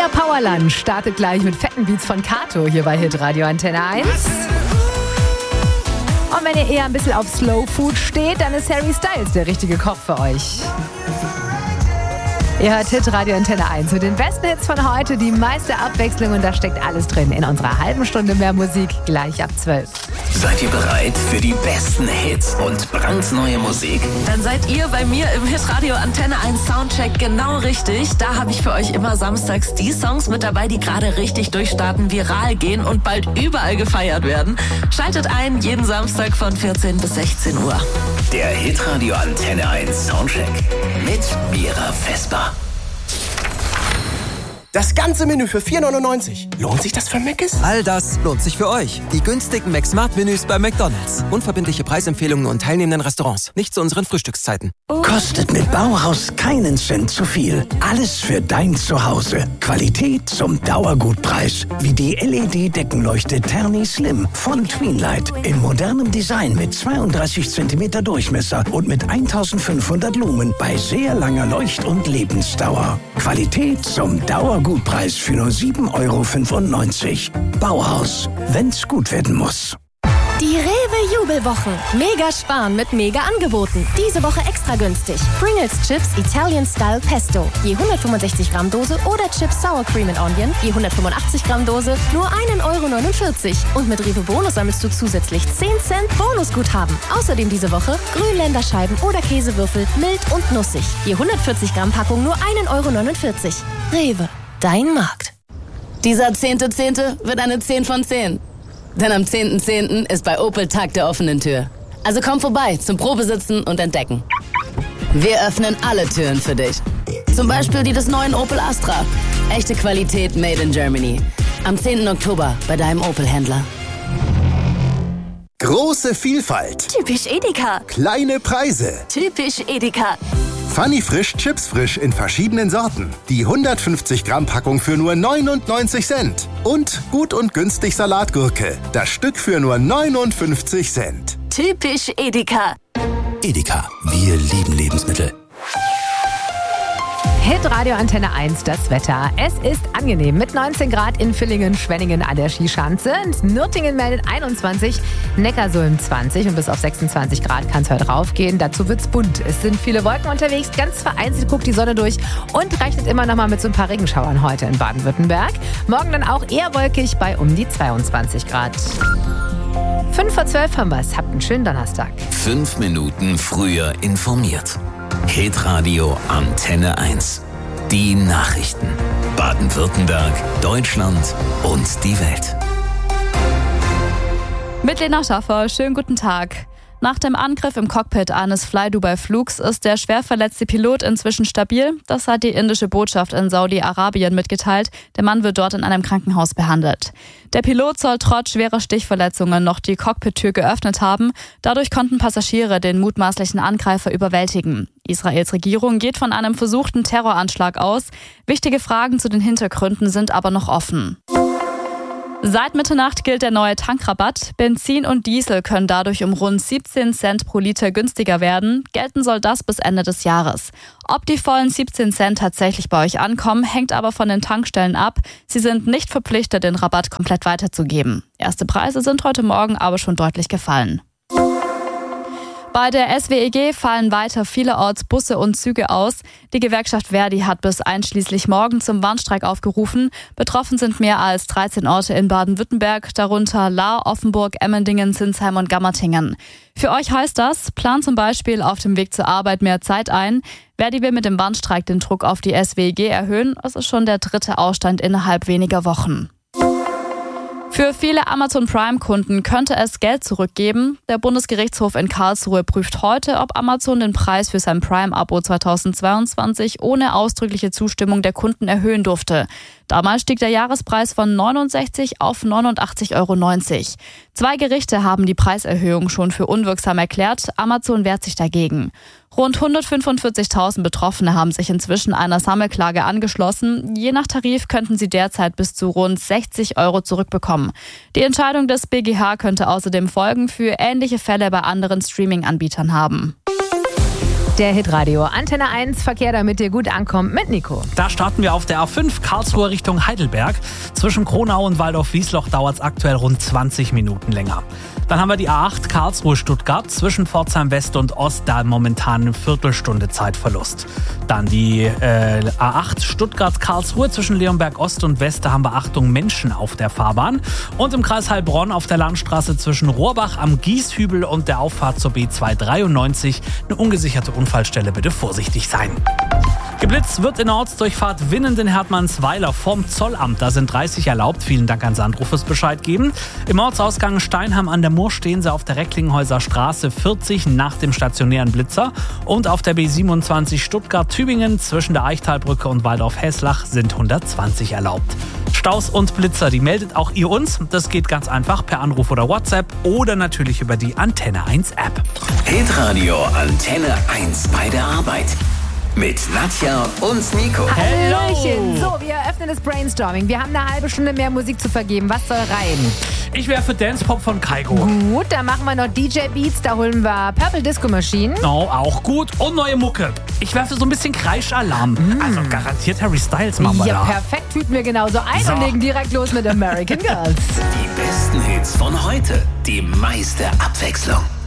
Euer Powerlunch startet gleich mit fetten Beats von Kato hier bei Hitradio Antenne 1. Und wenn ihr eher ein bisschen auf Slow Food steht, dann ist Harry Styles der richtige Koch für euch. Ihr hört Hitradio Antenne 1 mit den besten Hits von heute, die meiste Abwechslung und da steckt alles drin in unserer halben Stunde mehr Musik, gleich ab 12. Seid ihr bereit für die besten Hits und brandneue Musik? Dann seid ihr bei mir im Hitradio Antenne 1 Soundcheck genau richtig. Da habe ich für euch immer samstags die Songs mit dabei, die gerade richtig durchstarten, viral gehen und bald überall gefeiert werden. Schaltet ein, jeden Samstag von 14 bis 16 Uhr. Der Hitradio Antenne 1 Soundcheck mit Mira Vesper. Das ganze Menü für 4,99. Lohnt sich das für Mc's? All das lohnt sich für euch. Die günstigen McSmart-Menüs bei McDonald's. Unverbindliche Preisempfehlungen und teilnehmenden Restaurants. Nicht zu unseren Frühstückszeiten. Kostet mit Bauhaus keinen Cent zu viel. Alles für dein Zuhause. Qualität zum Dauergutpreis. Wie die LED-Deckenleuchte Terni Slim von Tweenlight. In modernem Design mit 32 cm Durchmesser und mit 1500 Lumen bei sehr langer Leucht- und Lebensdauer. Qualität zum Dauergutpreis für nur 7,95 €. Bauhaus, wenn's gut werden muss. Die Rewe-Jubelwochen. Mega sparen mit Mega-Angeboten. Diese Woche extra günstig. Pringles Chips Italian Style Pesto. Je 165 Gramm Dose oder Chips Sour Cream and Onion. Je 185 Gramm Dose. Nur 1,49 €. Und mit Rewe Bonus sammelst du zusätzlich 10 Cent Bonusguthaben. Außerdem diese Woche Grünländerscheiben oder Käsewürfel. Mild und nussig. Je 140 Gramm Packung nur 1,49 €. Rewe. Dein Markt. Dieser 10.10. wird eine 10 von 10. Denn am 10.10. ist bei Opel Tag der offenen Tür. Also komm vorbei zum Probesitzen und Entdecken. Wir öffnen alle Türen für dich. Zum Beispiel die des neuen Opel Astra. Echte Qualität made in Germany. Am 10. Oktober bei deinem Opel-Händler. Große Vielfalt. Typisch Edeka. Kleine Preise. Typisch Edeka. Funny Frisch Chips Frisch in verschiedenen Sorten. Die 150 Gramm Packung für nur 99 Cent. Und gut und günstig Salatgurke. Das Stück für nur 59 Cent. Typisch Edeka. Edeka, wir lieben Lebensmittel. Hitradio Antenne 1, das Wetter. Es ist angenehm mit 19 Grad in Villingen, Schwenningen an der Skischanze. Nürtingen meldet 21, Neckarsulm 20 und bis auf 26 Grad kann es heute raufgehen. Dazu wird's bunt. Es sind viele Wolken unterwegs, ganz vereinzelt guckt die Sonne durch und rechnet immer noch mal mit so ein paar Regenschauern heute in Baden-Württemberg. Morgen dann auch eher wolkig bei um die 22 Grad. 5 vor 12 haben wir's. Habt einen schönen Donnerstag. 5 Minuten früher informiert. Hitradio Antenne 1. Die Nachrichten. Baden-Württemberg, Deutschland und die Welt. Mit Lena Schaffer, schönen guten Tag. Nach dem Angriff im Cockpit eines Fly-Dubai-Flugs ist der schwer verletzte Pilot inzwischen stabil. Das hat die indische Botschaft in Saudi-Arabien mitgeteilt. Der Mann wird dort in einem Krankenhaus behandelt. Der Pilot soll trotz schwerer Stichverletzungen noch die Cockpit-Tür geöffnet haben. Dadurch konnten Passagiere den mutmaßlichen Angreifer überwältigen. Israels Regierung geht von einem versuchten Terroranschlag aus. Wichtige Fragen zu den Hintergründen sind aber noch offen. Seit Mitternacht gilt der neue Tankrabatt. Benzin und Diesel können dadurch um rund 17 Cent pro Liter günstiger werden. Gelten soll das bis Ende des Jahres. Ob die vollen 17 Cent tatsächlich bei euch ankommen, hängt aber von den Tankstellen ab. Sie sind nicht verpflichtet, den Rabatt komplett weiterzugeben. Erste Preise sind heute Morgen aber schon deutlich gefallen. Bei der SWEG fallen weiter vielerorts Busse und Züge aus. Die Gewerkschaft Verdi hat bis einschließlich morgen zum Warnstreik aufgerufen. Betroffen sind mehr als 13 Orte in Baden-Württemberg, darunter Lahr, Offenburg, Emmendingen, Sinsheim und Gammertingen. Für euch heißt das, plant zum Beispiel auf dem Weg zur Arbeit mehr Zeit ein. Verdi will mit dem Warnstreik den Druck auf die SWEG erhöhen. Es ist schon der 3. Ausstand innerhalb weniger Wochen. Für viele Amazon Prime-Kunden könnte es Geld zurückgeben. Der Bundesgerichtshof in Karlsruhe prüft heute, ob Amazon den Preis für sein Prime-Abo 2022 ohne ausdrückliche Zustimmung der Kunden erhöhen durfte. Damals stieg der Jahrespreis von 69 auf 89,90 €. 2 Gerichte haben die Preiserhöhung schon für unwirksam erklärt. Amazon wehrt sich dagegen. Rund 145.000 Betroffene haben sich inzwischen einer Sammelklage angeschlossen. Je nach Tarif könnten sie derzeit bis zu rund 60 € zurückbekommen. Die Entscheidung des BGH könnte außerdem Folgen für ähnliche Fälle bei anderen Streaming-Anbietern haben. Der Hitradio Antenne 1 Verkehr, damit dir gut ankommt mit Nico. Da starten wir auf der A5 Karlsruhe Richtung Heidelberg. Zwischen Kronau und Waldorf-Wiesloch dauert es aktuell rund 20 Minuten länger. Dann haben wir die A8 Karlsruhe-Stuttgart zwischen Pforzheim West und Ost, da momentan eine Viertelstunde Zeitverlust. Dann die A8 Stuttgart-Karlsruhe zwischen Leonberg Ost und West, da haben wir Achtung Menschen auf der Fahrbahn. Und im Kreis Heilbronn auf der Landstraße zwischen Rohrbach am Gieshübel und der Auffahrt zur B293 eine ungesicherte Unfallstelle, bitte vorsichtig sein. Geblitzt wird in der Ortsdurchfahrt Winnenden-Hertmannsweiler vom Zollamt. Da sind 30 erlaubt. Vielen Dank an Sandro fürs Bescheid geben. Im Ortsausgang Steinheim an der Mur stehen sie auf der Recklinghäuser Straße 40 nach dem stationären Blitzer. Und auf der B27 Stuttgart-Tübingen zwischen der Eichtalbrücke und Waldorf-Hesslach sind 120 erlaubt. Staus und Blitzer, die meldet auch ihr uns. Das geht ganz einfach per Anruf oder WhatsApp oder natürlich über die Antenne 1 App. Hitradio Antenne 1 bei der Arbeit. Mit Nadja und Nico. Hallöchen. So, wir eröffnen das Brainstorming. Wir haben eine halbe Stunde mehr Musik zu vergeben. Was soll rein? Ich wäre für Dance Pop von Kygo. Gut, dann machen wir noch DJ Beats. Da holen wir Purple Disco Machine. Oh, auch gut. Und neue Mucke. Ich werfe so ein bisschen Kreischalarm. Also garantiert Harry Styles machen wir Ja, da. perfekt. Tüten wir genauso ein und legen direkt los mit American Girls. Die besten Hits von heute. Die meiste Abwechslung.